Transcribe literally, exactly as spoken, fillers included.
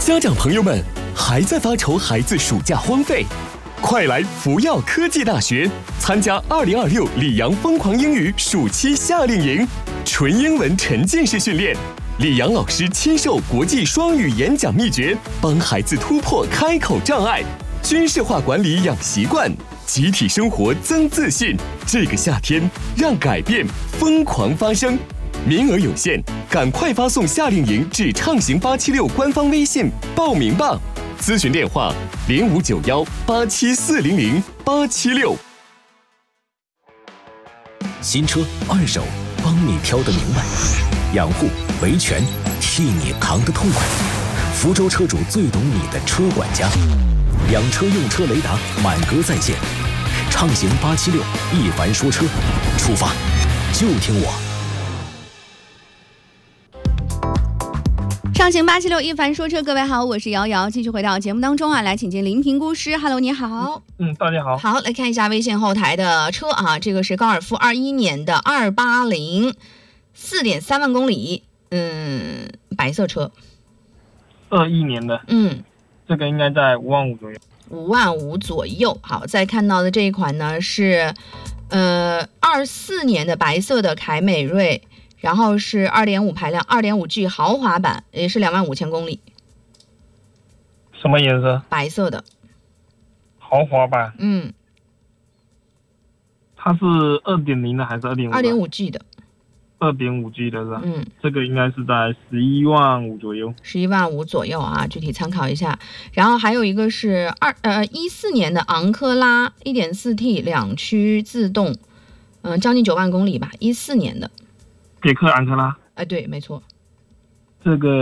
家长朋友们，还在发愁孩子暑假荒废？快来福耀科技大学参加二零二六里昂疯狂英语暑期夏令营，纯英文沉浸式训练，李阳老师亲授国际双语演讲秘诀，帮孩子突破开口障碍，军事化管理养习惯，集体生活增自信。这个夏天，让改变疯狂发生。名额有限，赶快发送夏令营至畅行八七六官方微信报名吧。咨询电话零五九幺八七四零零八七六。 新车二手，帮你挑得明白；养护维权，替你扛得痛快。福州车主最懂你的车管家，养车用车雷达满格在线。畅行八七六，一凡说车，出发就听我。 畅行八七六一凡说车，各位好，我是瑶瑶，继续回到节目当中啊，来请进林评估师。Hello， 你好。 嗯，大家好。 好，来看一下微信后台的车啊，这个是高尔夫二一年的二八零，四点三万公里，嗯，白色车。 二一年的， 嗯， 这个应该在五万五左右。 五万五左右。好，再看到的这一款呢是，呃，二四年的白色的凯美瑞。然后是 二点五 排量 二点五 G 豪华版，也是两万五千公里。 什么颜色？ 白色的。 豪华版。 嗯。 它是 二点零 的还是 二点五？ 二点五 G 的。 二点五 G 的是吧？ 嗯。 这个应该是在十一万五左右。 十一万五左右啊，具体参考一下。然后还有一个是二呃一四年的昂科拉 一点四 T 两驱自动，嗯、呃，将近九万公里吧，一四年的。 别克昂科拉， 哎，对，没错。 这个